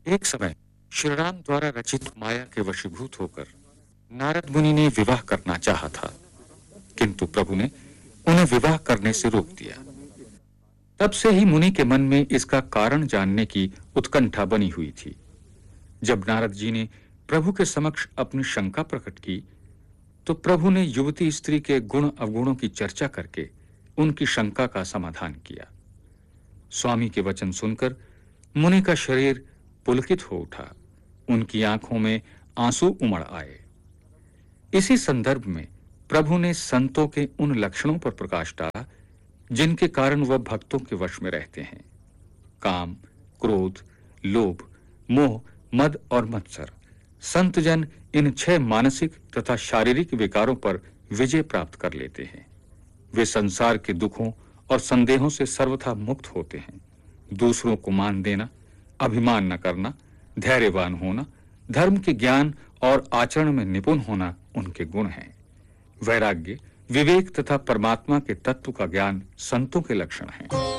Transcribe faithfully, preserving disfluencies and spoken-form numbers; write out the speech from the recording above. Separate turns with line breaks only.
एक समय श्री राम द्वारा रचित माया के वशीभूत होकर नारद मुनि ने विवाह करना चाहा था, किंतु प्रभु ने उन्हें विवाह करने से रोक दिया। तब से ही मुनि के मन में इसका कारण जानने की उत्कंठा बनी हुई थी। जब नारद जी ने प्रभु के समक्ष अपनी शंका प्रकट की, तो प्रभु ने युवती स्त्री के गुण अवगुणों की चर्चा करके उनकी शंका का समाधान किया। स्वामी के वचन सुनकर मुनि का शरीर पुलकित हो उठा, उनकी आंखों में आंसू उमड़ आए। इसी संदर्भ में प्रभु ने संतों के उन लक्षणों पर प्रकाश डाला जिनके कारण वह भक्तों के वश में रहते हैं। काम, क्रोध, लोभ, मोह, मद और मत्सर। संतजन इन छह मानसिक तथा शारीरिक विकारों पर विजय प्राप्त कर लेते हैं। वे संसार के दुखों और संदेहों से सर्वथा मुक्त होते हैं। दूसरों को मान देना, अभिमान न करना, धैर्यवान होना, धर्म के ज्ञान और आचरण में निपुण होना उनके गुण हैं। वैराग्य, विवेक तथा परमात्मा के तत्व का ज्ञान संतों के लक्षण हैं।